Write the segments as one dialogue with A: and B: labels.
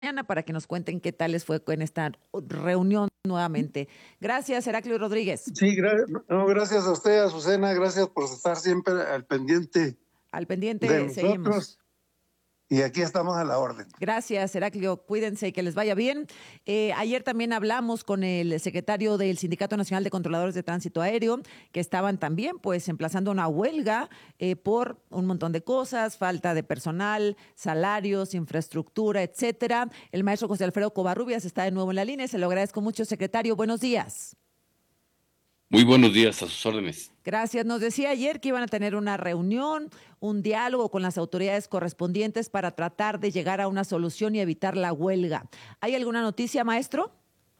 A: mañana para que nos cuenten qué tal les fue con esta reunión nuevamente. Gracias, Heraclio Rodríguez.
B: Sí, no, gracias a usted, Azucena, gracias por estar siempre al pendiente
A: Al
B: de
A: pendiente
B: nosotros.
A: seguimos.
B: Y aquí estamos a la orden.
A: Gracias, Heraclio. Cuídense y que les vaya bien. Ayer también hablamos con el secretario del Sindicato Nacional de Controladores de Tránsito Aéreo, que estaban también pues emplazando una huelga por un montón de cosas, falta de personal, salarios, infraestructura, etcétera. El maestro José Alfredo Covarrubias está de nuevo en la línea. Se lo agradezco mucho, secretario. Buenos días.
C: Muy buenos días, a sus órdenes.
A: Gracias. Nos decía ayer que iban a tener una reunión, un diálogo con las autoridades correspondientes para tratar de llegar a una solución y evitar la huelga. ¿Hay alguna noticia, maestro?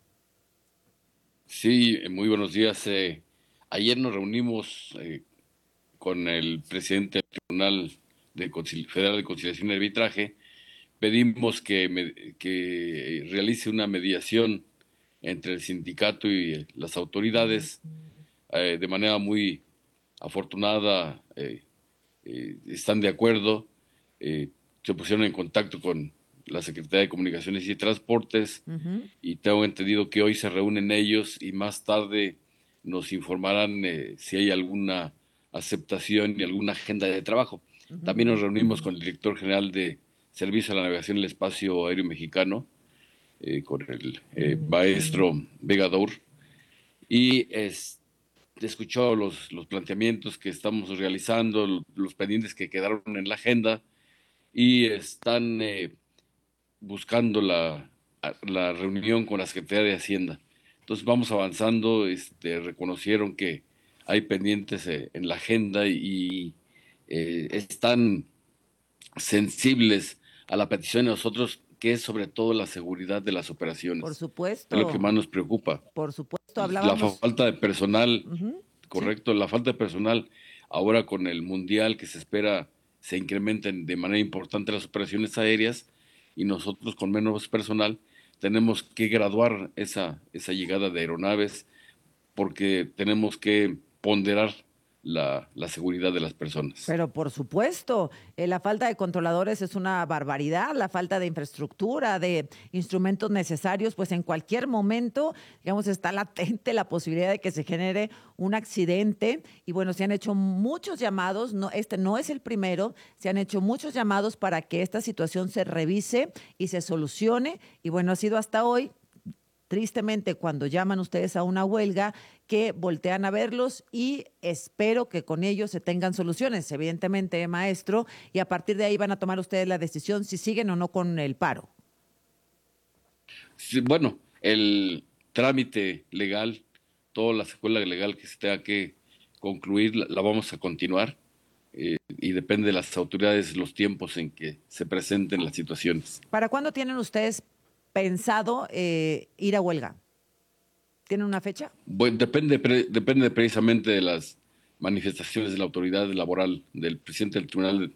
C: Sí, muy buenos días. Ayer nos reunimos con el presidente del Tribunal Federal de Conciliación y Arbitraje. Pedimos que realice una mediación entre el sindicato y las autoridades. De manera muy afortunada, están de acuerdo, se pusieron en contacto con la Secretaría de Comunicaciones y Transportes y tengo entendido que hoy se reúnen ellos y más tarde nos informarán si hay alguna aceptación y alguna agenda de trabajo. También nos reunimos con el director general de Servicio a la Navegación y el Espacio Aéreo Mexicano, con el maestro Vega Dour, y escuchó los planteamientos que estamos realizando, los pendientes que quedaron en la agenda, y están buscando la reunión con la Secretaría de Hacienda. Entonces vamos avanzando, reconocieron que hay pendientes en la agenda y están sensibles a la petición de nosotros, que es sobre todo la seguridad de las operaciones.
A: Por supuesto.
C: Es lo que más nos preocupa.
A: Por supuesto,
C: La falta de personal, correcto,
A: sí.
C: La falta de personal. Ahora con el Mundial que se espera se incrementen de manera importante las operaciones aéreas y nosotros con menos personal tenemos que graduar esa llegada de aeronaves porque tenemos que ponderar la seguridad de las personas.
A: Pero por supuesto, la falta de controladores es una barbaridad, la falta de infraestructura, de instrumentos necesarios, pues en cualquier momento, digamos, está latente la posibilidad de que se genere un accidente. Y bueno, se han hecho muchos llamados, este no es el primero, se han hecho muchos llamados para que esta situación se revise y se solucione. Y bueno, ha sido hasta hoy, tristemente, cuando llaman ustedes a una huelga, que voltean a verlos y espero que con ellos se tengan soluciones, evidentemente, maestro, y a partir de ahí van a tomar ustedes la decisión si siguen o no con el paro.
C: Sí, bueno, el trámite legal, toda la secuela legal que se tenga que concluir, la vamos a continuar y depende de las autoridades los tiempos en que se presenten las situaciones.
A: ¿Para cuándo tienen ustedes pensado ir a huelga? ¿Tienen una fecha?
C: Bueno, depende precisamente de las manifestaciones de la autoridad laboral, del presidente del Tribunal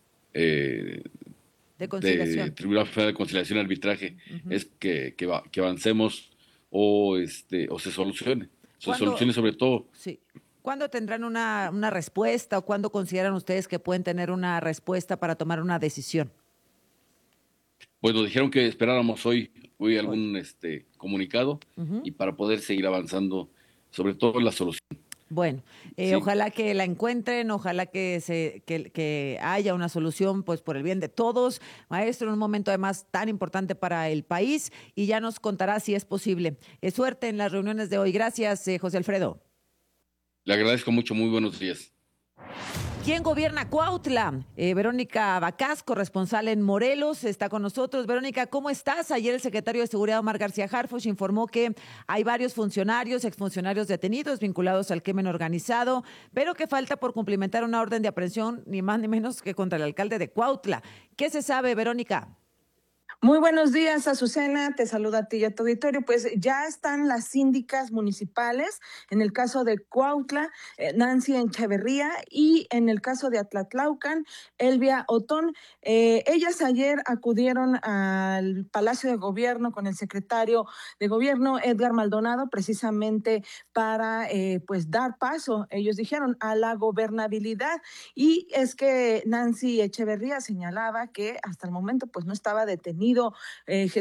A: de Conciliación.
C: Tribunal Federal de Conciliación y Arbitraje, es que avancemos o se solucione. Se solucione sobre todo.
A: Sí. ¿Cuándo tendrán una respuesta o cuándo consideran ustedes que pueden tener una respuesta para tomar una decisión?
C: Pues nos dijeron que esperáramos hoy algún comunicado y para poder seguir avanzando, sobre todo en la solución.
A: Bueno, sí. Ojalá que la encuentren, ojalá que haya una solución, pues por el bien de todos. Maestro, en un momento además tan importante para el país, y ya nos contará si es posible. Suerte en las reuniones de hoy. Gracias, José Alfredo.
C: Le agradezco mucho, muy buenos días.
A: ¿Quién gobierna Cuautla? Verónica Bacás, corresponsal en Morelos, está con nosotros. Verónica, ¿cómo estás? Ayer el secretario de Seguridad, Omar García Harfuch, informó que hay varios funcionarios, exfuncionarios detenidos vinculados al crimen organizado, pero que falta por cumplimentar una orden de aprehensión, ni más ni menos que contra el alcalde de Cuautla. ¿Qué se sabe, Verónica?
D: Muy buenos días, Azucena, te saluda a ti y a tu auditorio. Pues ya están las síndicas municipales, en el caso de Cuautla, Nancy Echeverría, y en el caso de Atlatlaucan, Elvia Otón. Ellas ayer acudieron al Palacio de Gobierno con el secretario de Gobierno, Edgar Maldonado, precisamente para pues dar paso, ellos dijeron, a la gobernabilidad. Y es que Nancy Echeverría señalaba que hasta el momento pues no estaba detenido tenido